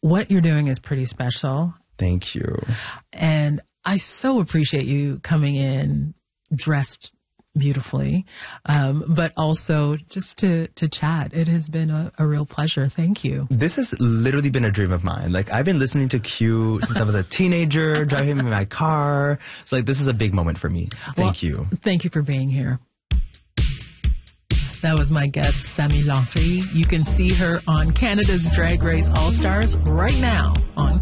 what you're doing is pretty special. Thank you. And I so appreciate you coming in dressed beautifully, but also just to chat. It has been a real pleasure. Thank you. This has literally been a dream of mine. Like, I've been listening to Q since I was a teenager, driving in my car. It's like, this is a big moment for me. Thank you. Thank you for being here. That was my guest, Sami Lotri. You can see her on Canada's Drag Race All-Stars right now on